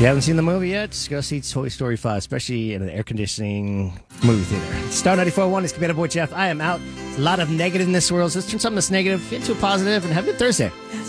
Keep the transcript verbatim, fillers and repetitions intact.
you haven't seen the movie yet, just go see Toy Story five, especially in an air conditioning movie theater. Star ninety-four point one is Commander Boy Jeff. I am out. There's a lot of negative in this world, so let's turn something that's negative into a positive and have a good Thursday.